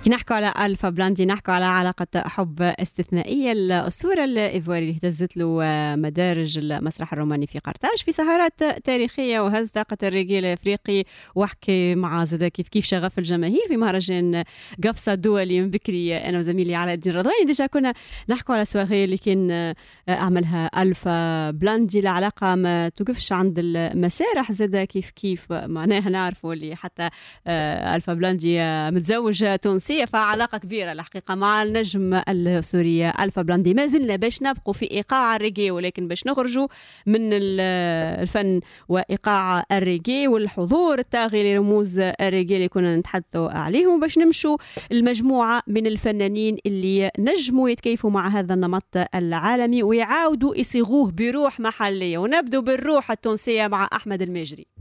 كي نحكوا على ألفا بلاندي نحكوا على علاقة حب استثنائية. الأسطورة الإيفواري اللي اهتزت له مدارج المسرح الروماني في قرطاج في سهرات تاريخية وهز طاقة الرجال الأفريقي، وحكي مع زادا كيف شغف الجماهير في مهرجان قفصة دولي من بكري. أنا وزميلي علاء الدين رضواني ديجا كنا نحكوا على سواغي اللي كان أعملها ألفا بلاندي. العلاقة ما توقفش عند المسارح زادا كيف معناها نعرفوا اللي حتى ألفا بلاندي متزوج تونسية، فعلاقة كبيرة الحقيقة مع النجم السوري ألفا بلاندي. ما زلنا باش نبقوا في إيقاع الريغي، ولكن باش نخرجوا من الفن وإيقاع الريغي والحضور الطاغي لرموز الريغي اللي كنا نتحدثوا عليهم، باش نمشوا المجموعة من الفنانين اللي نجموا يتكيفوا مع هذا النمط العالمي ويعاودوا يصيغوه بروح محلية. ونبدو بالروح التونسية مع أحمد المجري.